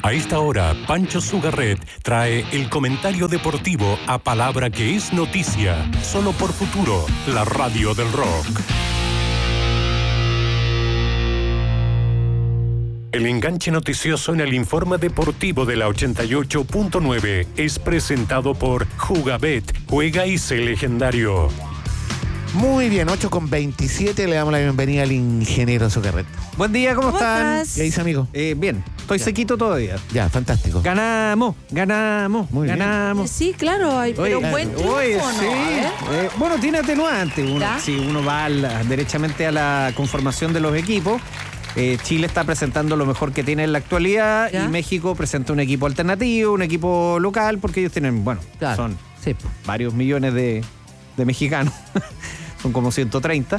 A esta hora, Pancho Sugarret trae el comentario deportivo a palabra que es noticia, solo por Futuro, la radio del rock. El enganche noticioso en el informe deportivo de la 88.9 es presentado por Jugabet, juega y sé legendario. Muy bien, 8:27, le damos la bienvenida al ingeniero Sugarret. Buen día, ¿cómo están? ¿Qué dice, amigo? Bien, estoy sequito todavía. Ya, fantástico. Ganamos. Muy bien. Ganamos. Sí, claro, pero buen triunfo, ¿no? Sí. A ver. Bueno, tiene atenuante. ¿Ya? Si uno va derechamente a la conformación de los equipos, Chile está presentando lo mejor que tiene en la actualidad. ¿Ya? Y México presenta un equipo alternativo, un equipo local, porque ellos tienen, Claro. son Sí. varios millones de mexicanos. Son como 130.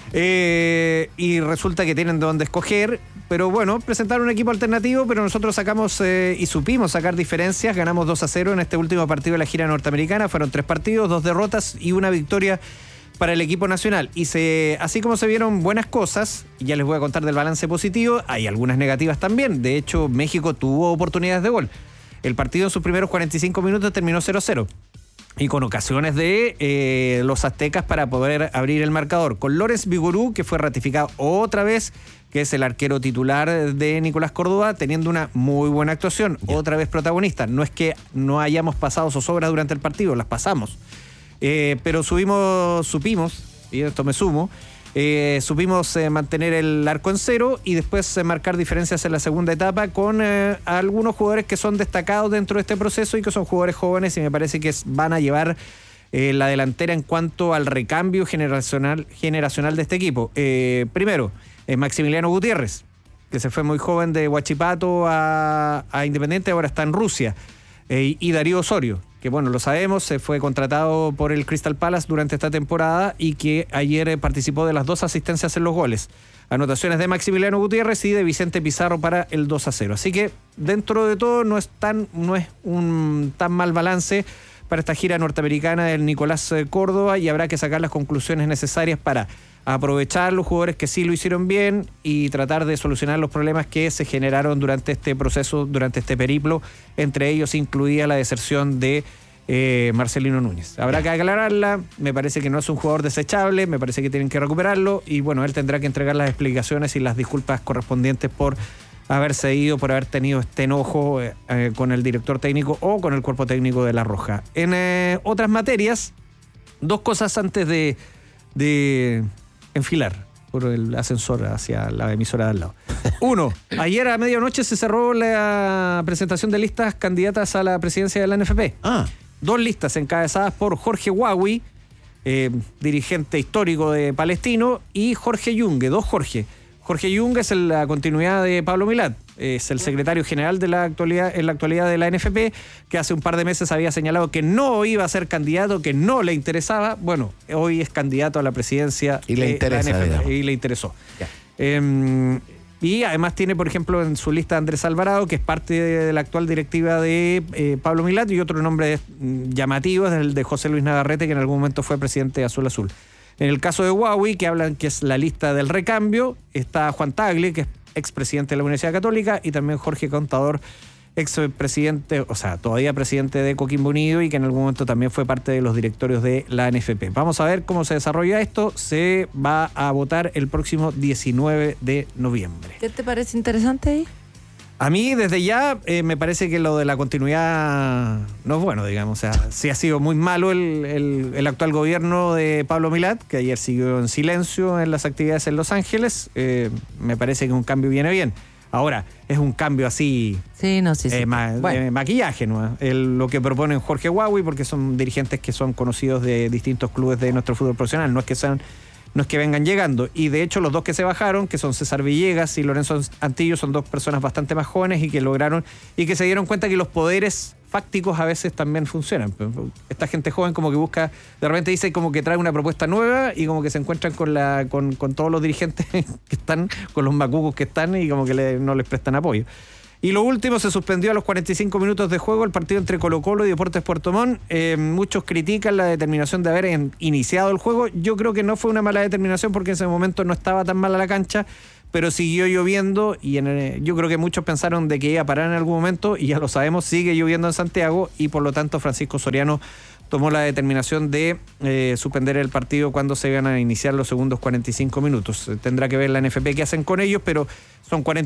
Y resulta que tienen de dónde escoger. Pero bueno, presentaron un equipo alternativo, pero nosotros sacamos y supimos sacar diferencias. Ganamos 2-0 en este último partido de la gira norteamericana. Fueron 3 partidos, 2 derrotas y una victoria para el equipo nacional. Y así como se vieron buenas cosas, ya les voy a contar del balance positivo, hay algunas negativas también. De hecho, México tuvo oportunidades de gol. El partido en sus primeros 45 minutos terminó 0-0. Y con ocasiones de los aztecas para poder abrir el marcador. Con Lorenz Vigorú, que fue ratificado otra vez, que es el arquero titular de Nicolás Córdoba, teniendo una muy buena actuación. Otra vez protagonista. No es que no hayamos pasado zozobras durante el partido, las pasamos. Pero supimos, y esto me sumo, supimos mantener el arco en cero y después marcar diferencias en la segunda etapa con algunos jugadores que son destacados dentro de este proceso y que son jugadores jóvenes y me parece que van a llevar la delantera en cuanto al recambio generacional de este equipo. Primero, Maximiliano Gutiérrez, que se fue muy joven de Huachipato a Independiente, ahora está en Rusia. Y Darío Osorio, que bueno, lo sabemos, se fue contratado por el Crystal Palace durante esta temporada y que ayer participó de las 2 asistencias en los goles. Anotaciones de Maximiliano Gutiérrez y de Vicente Pizarro para el 2-0. Así que dentro de todo no es un tan mal balance para esta gira norteamericana del Nicolás Córdoba y habrá que sacar las conclusiones necesarias para aprovechar los jugadores que sí lo hicieron bien y tratar de solucionar los problemas que se generaron durante este proceso, durante este periplo, entre ellos incluía la deserción de Marcelino Núñez. Habrá que aclararla, me parece que no es un jugador desechable, me parece que tienen que recuperarlo y bueno, él tendrá que entregar las explicaciones y las disculpas correspondientes por haberse ido, por haber tenido este enojo con el director técnico o con el cuerpo técnico de La Roja. En otras materias, 2 cosas antes de enfilar por el ascensor hacia la emisora de al lado. 1, ayer a medianoche se cerró la presentación de listas candidatas a la presidencia de la NFP. 2 listas encabezadas por Jorge Huawi, dirigente histórico de Palestino, y Jorge Yungue, 2 Jorge. Jorge Yungue es la continuidad de Pablo Milat, es el secretario general en la actualidad de la NFP, que hace un par de meses había señalado que no iba a ser candidato, que no le interesaba. Bueno, hoy es candidato a la presidencia y le interesa, la NFP, digamos. y le interesó. Y además tiene, por ejemplo, en su lista a Andrés Alvarado, que es parte de la actual directiva de Pablo Milat, y otro nombre llamativo es el de José Luis Navarrete, que en algún momento fue presidente de Azul Azul. En el caso de Huawei, que hablan que es la lista del recambio, está Juan Tagle, que es expresidente de la Universidad Católica, y también Jorge Contador, expresidente, o sea, todavía presidente de Coquimbo Unido y que en algún momento también fue parte de los directorios de la NFP. Vamos a ver cómo se desarrolla esto. Se va a votar el próximo 19 de noviembre. ¿Qué te parece interesante ahí? A mí, desde ya, me parece que lo de la continuidad no es bueno, digamos. O sea, sí ha sido muy malo el actual gobierno de Pablo Milat, que ayer siguió en silencio en las actividades en Los Ángeles. Me parece que un cambio viene bien. Ahora, es un cambio así... Sí, no, sí. De maquillaje, ¿no? Lo que proponen Jorge Huawei, porque son dirigentes que son conocidos de distintos clubes de nuestro fútbol profesional. No es que vengan llegando. Y de hecho los 2 que se bajaron, que son César Villegas y Lorenzo Antillo, son 2 personas bastante más jóvenes y que lograron y que se dieron cuenta que los poderes fácticos a veces también funcionan. Esta gente joven como que busca, de repente dice como que trae una propuesta nueva y como que se encuentran con todos los dirigentes que están, con los macucos que están y como que no les prestan apoyo. Y lo último, se suspendió a los 45 minutos de juego el partido entre Colo-Colo y Deportes Puerto Montt. Muchos critican la determinación de haber iniciado el juego. Yo creo que no fue una mala determinación porque en ese momento no estaba tan mala la cancha, pero siguió lloviendo y yo creo que muchos pensaron de que iba a parar en algún momento y ya lo sabemos, sigue lloviendo en Santiago y por lo tanto Francisco Soriano tomó la determinación de suspender el partido cuando se van a iniciar los segundos 45 minutos. Tendrá que ver la NFP qué hacen con ellos, pero son 45